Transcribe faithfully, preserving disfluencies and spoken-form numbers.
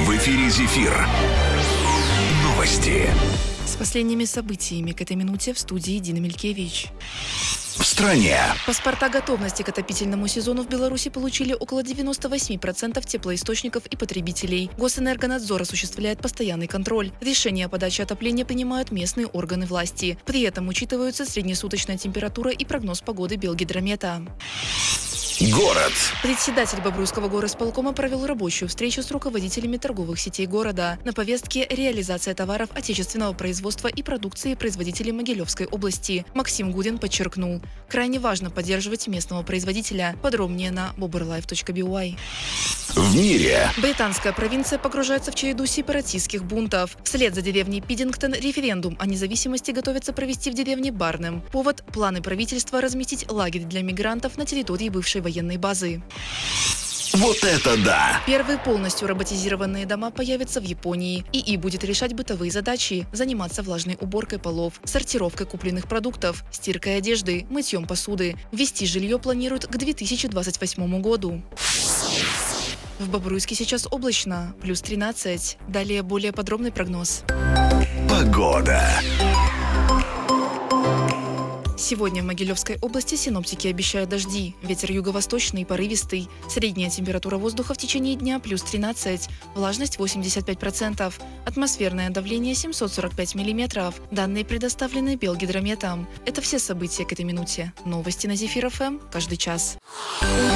В эфире «Зефир». Новости. С последними событиями к этой минуте в студии Дина Мелькевич. В стране. Паспорта готовности к отопительному сезону в Беларуси получили около девяносто восемь процентов теплоисточников и потребителей. Госэнергонадзор осуществляет постоянный контроль. Решения о подаче отопления принимают местные органы власти. При этом учитываются среднесуточная температура и прогноз погоды Белгидромета. Город. Председатель Бобруйского горосполкома провел рабочую встречу с руководителями торговых сетей города. На повестке реализация товаров отечественного производства и продукции производителей Могилевской области. Максим Гудин подчеркнул, крайне важно поддерживать местного производителя. Подробнее на бобрлайф точка би уай. В мире. Британская провинция погружается в череду сепаратистских бунтов. Вслед за деревней Пиддингтон референдум о независимости готовится провести в деревне Барнем. Повод – планы правительства разместить лагерь для мигрантов на территории бывшей военной базы. Вот это да! Первые полностью роботизированные дома появятся в Японии. ИИ будет решать бытовые задачи, заниматься влажной уборкой полов, сортировкой купленных продуктов, стиркой одежды, мытьем посуды. Ввести жилье планируют к две тысячи двадцать восьмому году. В Бобруйске сейчас облачно, плюс тринадцать. Далее более подробный прогноз. Погода. Сегодня в Могилевской области синоптики обещают дожди. Ветер юго-восточный, порывистый. Средняя температура воздуха в течение дня плюс тринадцать. Влажность восемьдесят пять процентов. Атмосферное давление семьсот сорок пять миллиметров. Данные предоставлены Белгидрометом. Это все события к этой минуте. Новости на Зефир эф эм каждый час.